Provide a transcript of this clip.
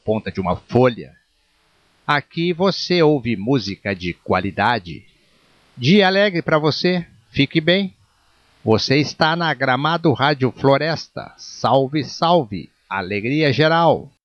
ponta de uma folha. Aqui você ouve música de qualidade. Dia alegre para você, fique bem. Você está na Gramado Rádio Floresta. Salve, salve, alegria geral.